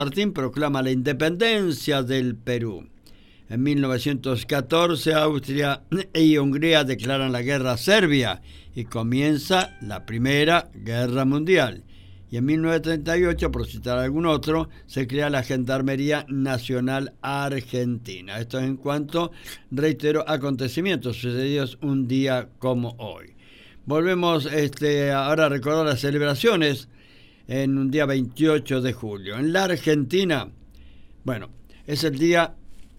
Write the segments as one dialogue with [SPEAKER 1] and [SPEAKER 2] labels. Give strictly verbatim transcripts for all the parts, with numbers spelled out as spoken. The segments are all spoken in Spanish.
[SPEAKER 1] Martín proclama la independencia del Perú. En mil novecientos catorce, Austria y Hungría declaran la guerra a Serbia y comienza la Primera Guerra Mundial. Y en mil novecientos treinta y ocho, por citar algún otro, se crea la Gendarmería Nacional Argentina. Esto es en cuanto, reitero, acontecimientos sucedidos un día como hoy. Volvemos este, ahora a recordar las celebraciones en un día veintiocho de julio. En la Argentina, bueno, es el día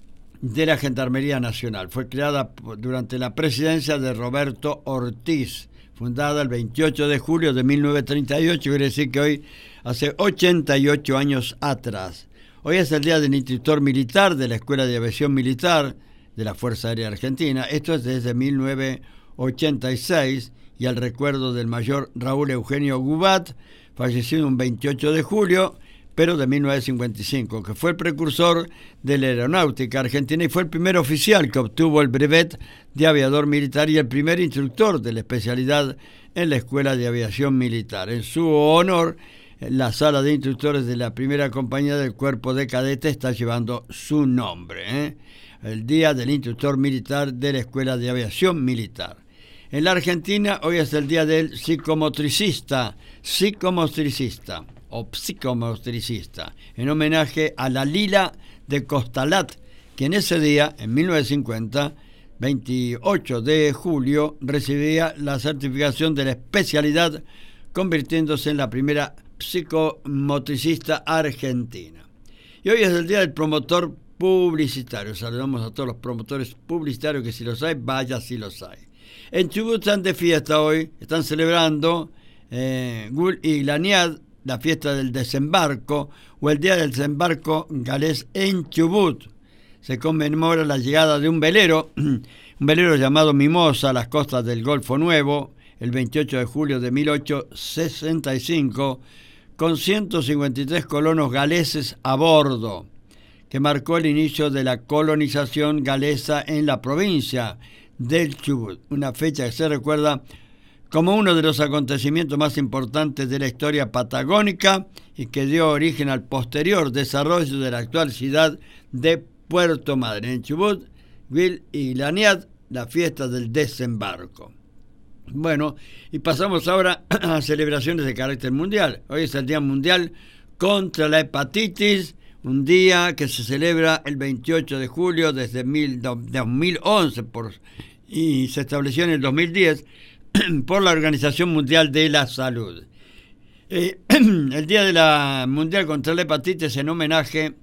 [SPEAKER 1] de la Gendarmería Nacional. Fue creada durante la presidencia de Roberto Ortiz, fundada el veintiocho de julio de mil novecientos treinta y ocho, quiere decir que hoy hace ochenta y ocho años atrás. Hoy es el día del instructor militar de la Escuela de Aviación Militar de la Fuerza Aérea Argentina. Esto es desde mil novecientos ochenta y seis, y al recuerdo del mayor Raúl Eugenio Gubat, fallecido un veintiocho de julio, pero de mil novecientos cincuenta y cinco, que fue el precursor de la aeronáutica argentina y fue el primer oficial que obtuvo el brevet de aviador militar y el primer instructor de la especialidad en la Escuela de Aviación Militar. En su honor, la sala de instructores de la primera compañía del Cuerpo de Cadetes está llevando su nombre, ¿eh? El Día del Instructor Militar de la Escuela de Aviación Militar. En la Argentina, hoy es el Día del Psicomotricista, psicomotricista o psicomotricista, en homenaje a la Lila de Costalat, que en ese día, en mil novecientos cincuenta, veintiocho de julio, recibía la certificación de la especialidad, convirtiéndose en la primera psicomotricista argentina. Y hoy es el Día del Promotor Publicitario. Saludamos a todos los promotores publicitarios, que si los hay, vaya si los hay. En Chubut están de fiesta hoy, están celebrando eh, Gul y Laniad, la fiesta del desembarco, o el día del desembarco galés en Chubut. Se conmemora la llegada de un velero, un velero llamado Mimosa, a las costas del Golfo Nuevo, el veintiocho de julio de mil ochocientos sesenta y cinco, con ciento cincuenta y tres colonos galeses a bordo, que marcó el inicio de la colonización galesa en la provincia del Chubut, una fecha que se recuerda como uno de los acontecimientos más importantes de la historia patagónica y que dio origen al posterior desarrollo de la actual ciudad de Puerto Madryn. En Chubut, Gul y Laniad, la fiesta del desembarco. Bueno, y pasamos ahora a celebraciones de carácter mundial. Hoy es el Día Mundial contra la Hepatitis, un día que se celebra el veintiocho de julio desde dos mil once por, y se estableció en el dos mil diez por la Organización Mundial de la Salud. Eh, el Día de la Mundial contra la Hepatitis en homenaje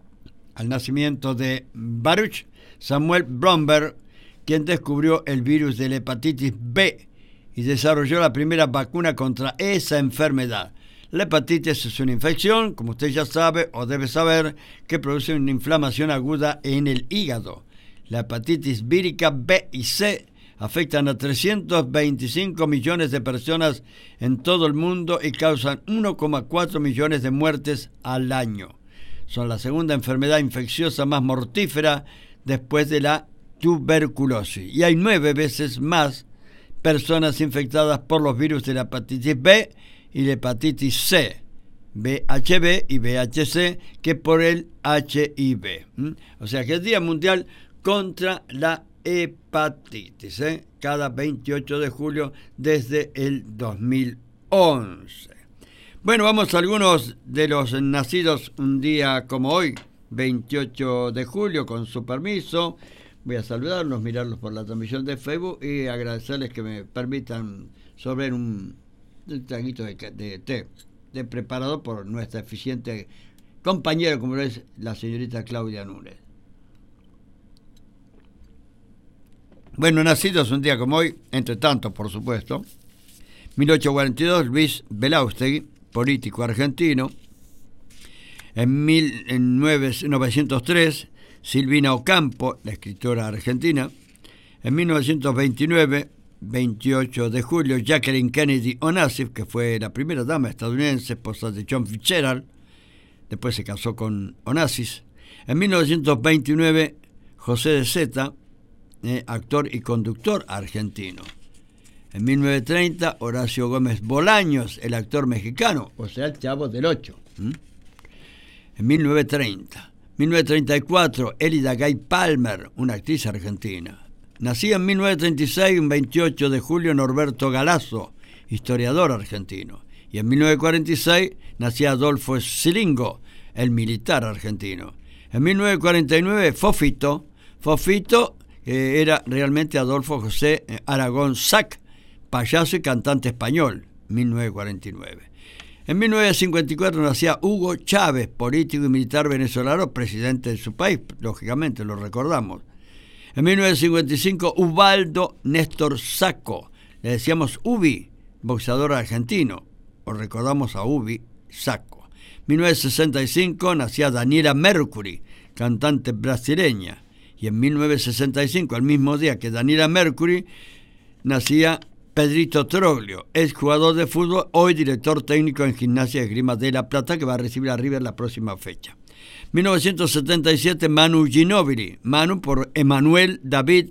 [SPEAKER 1] al nacimiento de Baruch Samuel Bromberg, quien descubrió el virus de la hepatitis B y desarrolló la primera vacuna contra esa enfermedad. La hepatitis es una infección, como usted ya sabe o debe saber, que produce una inflamación aguda en el hígado. La hepatitis vírica B y C afectan a trescientos veinticinco millones de personas en todo el mundo y causan uno coma cuatro millones de muertes al año. Son la segunda enfermedad infecciosa más mortífera después de la tuberculosis. Y hay nueve veces más personas infectadas por los virus de la hepatitis B y la hepatitis C, B H B y B H C, que por el H I V. ¿Mm? O sea que es Día Mundial contra la hepatitis, ¿eh? Cada veintiocho de julio desde el dos mil once. Bueno, vamos a algunos de los nacidos un día como hoy, veintiocho de julio, con su permiso. Voy a saludarlos, mirarlos por la transmisión de Facebook y agradecerles que me permitan sobre un, un traguito de, de té, de preparado por nuestra eficiente compañera, como es la señorita Claudia Núñez. Bueno, nacidos un día como hoy, entre tantos, por supuesto, mil ochocientos cuarenta y dos, Luis Belaustegui, político argentino. En mil novecientos tres, Silvina Ocampo, la escritora argentina. En mil novecientos veintinueve, veintiocho de julio, Jacqueline Kennedy Onassis, que fue la primera dama estadounidense, esposa de John Fitzgerald. Después se casó con Onassis. En mil novecientos veintinueve, José de Zeta, eh, actor y conductor argentino. En mil novecientos treinta, Horacio Gómez Bolaños, el actor mexicano, o sea, el Chavo del Ocho. ¿Mm? en mil novecientos treinta. mil novecientos treinta y cuatro, Elida Gay Palmer, una actriz argentina. Nacía en mil novecientos treinta y seis, un veintiocho de julio, Norberto Galazo, historiador argentino. Y en mil novecientos cuarenta y seis nacía Adolfo Silingo, el militar argentino. En mil novecientos cuarenta y nueve, Fofito, Fofito eh, era realmente Adolfo José Aragón Sac, payaso y cantante español, mil novecientos cuarenta y nueve. En mil novecientos cincuenta y cuatro nacía Hugo Chávez, político y militar venezolano, presidente de su país, lógicamente, lo recordamos. En mil novecientos cincuenta y cinco, Ubaldo Néstor Sacco, le decíamos Ubi, boxeador argentino, o recordamos a Ubi Sacco. mil novecientos sesenta y cinco nacía Daniela Mercury, cantante brasileña. Y en mil novecientos sesenta y cinco, el mismo día que Daniela Mercury, nacía Pedrito Troglio, ex jugador de fútbol, hoy director técnico en Gimnasia y Esgrima de La Plata, que va a recibir a River la próxima fecha. mil novecientos setenta y siete, Manu Ginóbili, Manu por Emanuel David,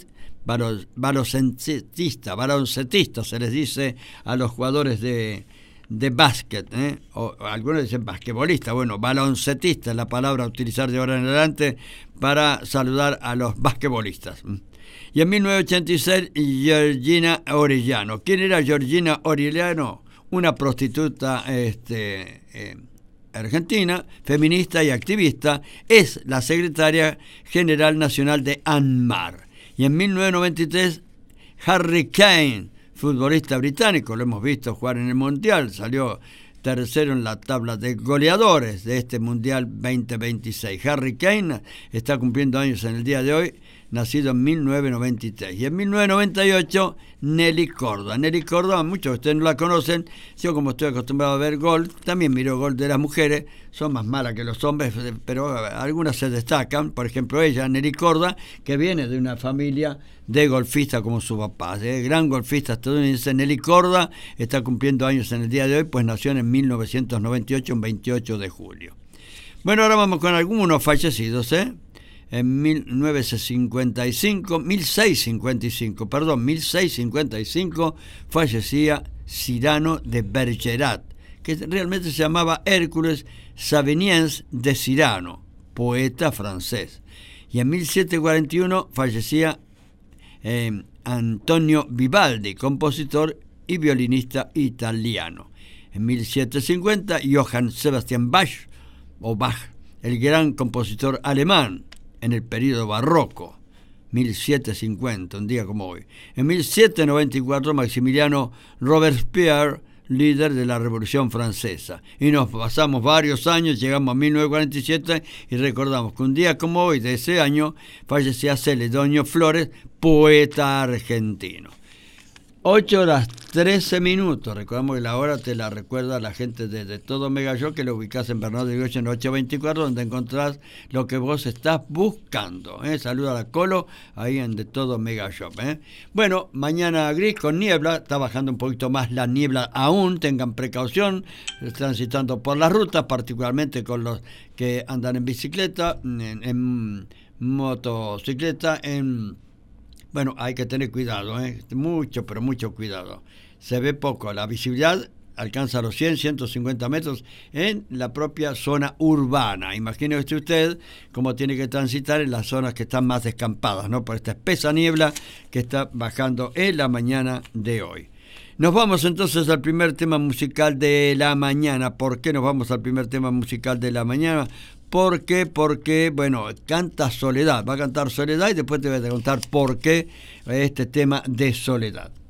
[SPEAKER 1] baloncetista, baloncetista se les dice a los jugadores de, de básquet, ¿eh? o, o algunos dicen basquetbolista, bueno, baloncetista es la palabra a utilizar de ahora en adelante para saludar a los basquetbolistas. Y en mil novecientos ochenta y seis, Georgina Orellano. ¿Quién era Georgina Orellano? Una prostituta este, eh, argentina, feminista y activista. Es la secretaria general nacional de ANMAR. Y en mil novecientos noventa y tres, Harry Kane, futbolista británico, lo hemos visto jugar en el Mundial, salió tercero en la tabla de goleadores de este Mundial veinte veintiséis. Harry Kane está cumpliendo años en el día de hoy, nacido en mil novecientos noventa y tres. Y en mil novecientos noventa y ocho, Nelly Corda. Nelly Corda, muchos de ustedes no la conocen. Yo, como estoy acostumbrado a ver gol, también miro gol de las mujeres. Son más malas que los hombres, pero algunas se destacan. Por ejemplo, ella, Nelly Corda, que viene de una familia de golfistas como su papá. ¿eh? Gran golfista estadounidense. Nelly Corda está cumpliendo años en el día de hoy, pues nació en mil novecientos noventa y ocho, un veintiocho de julio. Bueno, ahora vamos con algunos fallecidos, ¿eh? En mil novecientos cincuenta y cinco, mil seiscientos cincuenta y cinco, perdón, mil seiscientos cincuenta y cinco fallecía Cyrano de Bergerac, que realmente se llamaba Hércules Saviniens de Cyrano, poeta francés. Y en mil setecientos cuarenta y uno fallecía eh, Antonio Vivaldi, compositor y violinista italiano. En mil setecientos cincuenta, Johann Sebastian Bach, o Bach, el gran compositor alemán, en el período barroco, mil setecientos cincuenta, un día como hoy. En mil setecientos noventa y cuatro, Maximiliano Robespierre, líder de la Revolución Francesa. Y nos pasamos varios años, llegamos a mil novecientos cuarenta y siete y recordamos que un día como hoy de ese año fallecía Celedonio Flores, poeta argentino. ocho horas trece minutos. Recordamos que la hora te la recuerda la gente de, de Todo Mega Shop, que lo ubicás en Bernardo de Goya en ocho veinticuatro, donde encontrás lo que vos estás buscando. ¿eh? Saluda a la Colo, ahí en De Todo Mega Shop. ¿eh? Bueno, mañana gris con niebla, está bajando un poquito más la niebla aún, tengan precaución, transitando por las rutas, particularmente con los que andan en bicicleta, en, en motocicleta, en... Bueno, hay que tener cuidado, ¿eh? mucho, pero mucho cuidado. Se ve poco, la visibilidad alcanza los cien, ciento cincuenta metros en la propia zona urbana. Imagínese usted cómo tiene que transitar en las zonas que están más descampadas, ¿no? Por esta espesa niebla que está bajando en la mañana de hoy. Nos vamos entonces al primer tema musical de la mañana. ¿Por qué nos vamos al primer tema musical de la mañana? ¿Por qué? Porque, bueno, canta Soledad. Va a cantar Soledad y después te voy a contar por qué este tema de Soledad.